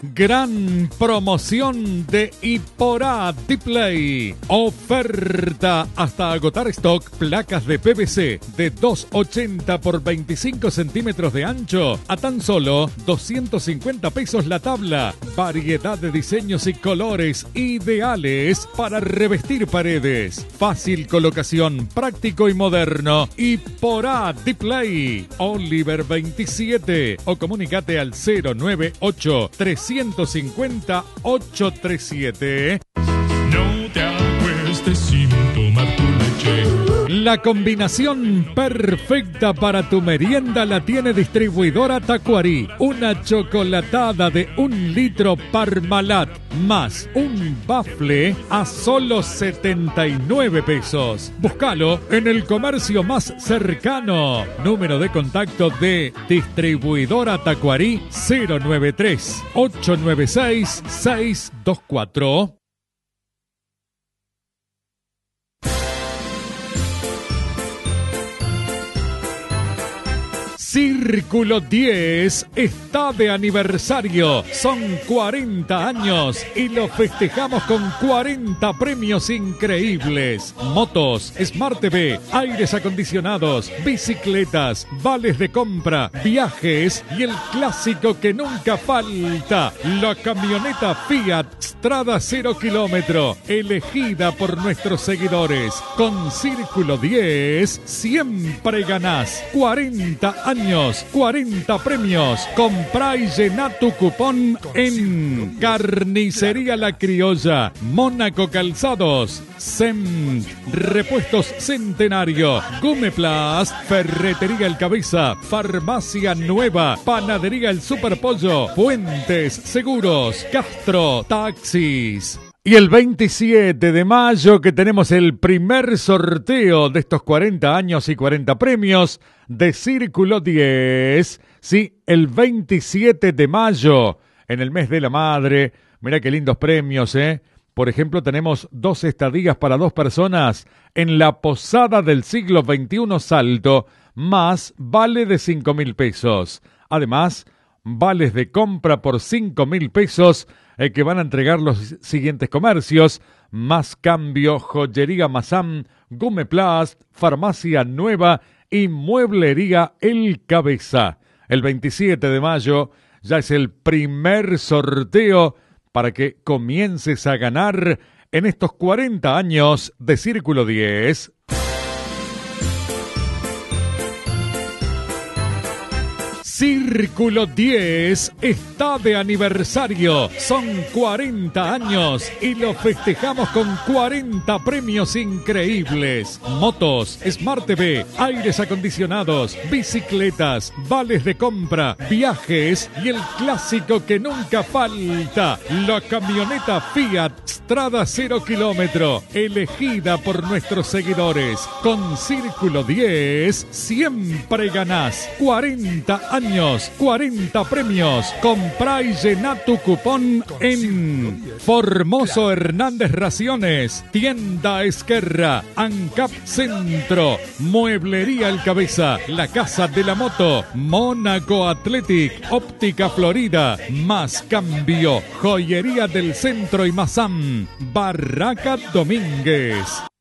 Gran promoción de Iporá Display. Oferta hasta agotar stock. Placas de PVC de 2,80 por 25 centímetros de ancho a tan solo 250 pesos la tabla. Variedad de diseños y colores ideales para revestir paredes. Fácil colocación, práctico y moderno. Iporá Display. Oliver 27 o comunicate al 098 350 837. No te acuestes sin tomar tu leche. La combinación perfecta para tu merienda la tiene distribuidora Tacuarí. Una chocolatada de 1 litro Parmalat más un bafle a solo 79 pesos. Búscalo en el comercio más cercano. Número de contacto de distribuidora Tacuarí 093 896 624. Círculo 10 está de aniversario. Son 40 años y lo festejamos con 40 premios increíbles. Motos, Smart TV, aires acondicionados, bicicletas, vales de compra, viajes y el clásico que nunca falta, la camioneta Fiat Strada 0 kilómetro, elegida por nuestros seguidores. Con Círculo 10 siempre ganás. 40 años. 40 premios. Comprá y llená tu cupón en Carnicería La Criolla, Mónaco Calzados, SEM, Repuestos Centenario, Gumeplast, Ferretería El Cabeza, Farmacia Nueva, Panadería El Superpollo, Fuentes Seguros, Castro Taxis. Y el 27 de mayo que tenemos el primer sorteo de estos 40 años y 40 premios de Círculo 10. Sí, el 27 de mayo, en el mes de la madre. Mirá qué lindos premios, ¿eh? Por ejemplo, tenemos 2 estadías para 2 personas en la Posada del Siglo XXI Salto, más vale de 5.000 pesos. Además, vales de compra por 5.000 pesos que van a entregar los siguientes comercios: Más Cambio, Joyería Mazam, Gumeplast, Farmacia Nueva y Mueblería El Cabeza. El 27 de mayo ya es el primer sorteo para que comiences a ganar en estos 40 años de Círculo 10. Círculo 10 está de aniversario. Son 40 años y lo festejamos con 40 premios increíbles. Motos, Smart TV, aires acondicionados, bicicletas, vales de compra, viajes y el clásico que nunca falta, la camioneta Fiat Strada 0 kilómetro, elegida por nuestros seguidores. Con Círculo 10 siempre ganás. 40 años. 40 premios. Comprá y llená tu cupón en Formoso Hernández Raciones, Tienda Esquerra, ANCAP Centro, Mueblería El Cabeza, La Casa de la Moto, Mónaco Athletic, Óptica Florida, Más Cambio, Joyería del Centro y Mazam, Barraca Domínguez.